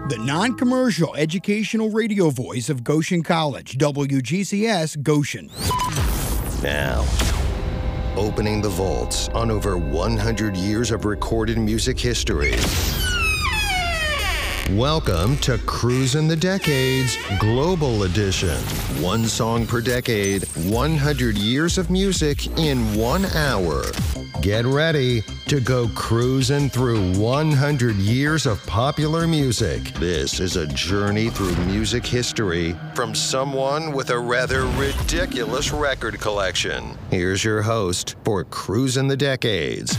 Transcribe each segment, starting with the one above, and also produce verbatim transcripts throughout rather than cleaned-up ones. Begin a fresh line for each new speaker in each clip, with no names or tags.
The non-commercial educational radio voice of Goshen College, W G C S Goshen.
Now, opening the vaults on over one hundred years of recorded music history. Welcome to Cruisin' the Decades Global Edition. One song per decade, one hundred years of music in one hour. Get ready to go cruising through one hundred years of popular music. This is a journey through music history from someone with a rather ridiculous record collection. Here's your host for Cruisin' the Decades,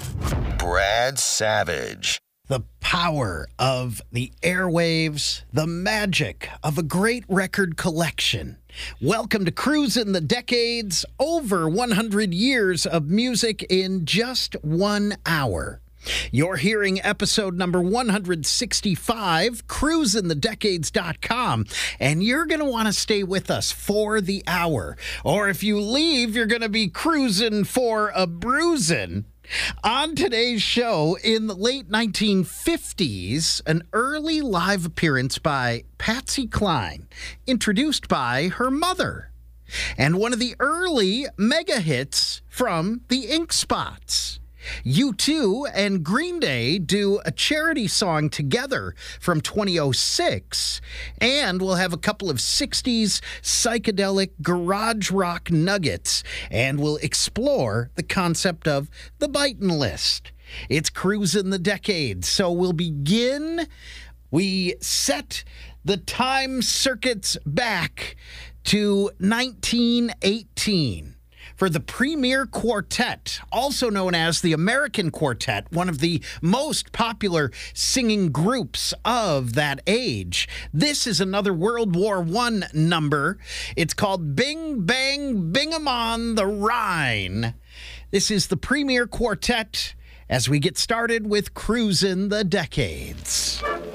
Brad Savage.
The power of the airwaves, the magic of a great record collection. Welcome to Cruisin' the Decades, over one hundred years of music in just one hour. You're hearing episode number one hundred sixty-five, cruisin the decades dot com, and you're going to want to stay with us for the hour. Or if you leave, you're going to be cruising for a bruisin'. On today's show, in the late nineteen fifties, an early live appearance by Patsy Cline, introduced by her mother, and one of the early mega hits from the Ink Spots. U two and Green Day do a charity song together from two thousand six, and we'll have a couple of sixties psychedelic garage rock nuggets, and we'll explore the concept of the Bitin' List. It's Cruisin' the Decades, so we'll begin. We set the time circuits back to nineteen eighteen. For the Premier Quartet, also known as the American Quartet, one of the most popular singing groups of that age. This is another World War One number. It's called Bing Bang Bing-em on the Rhine. This is the Premier Quartet as we get started with Cruisin' the Decades.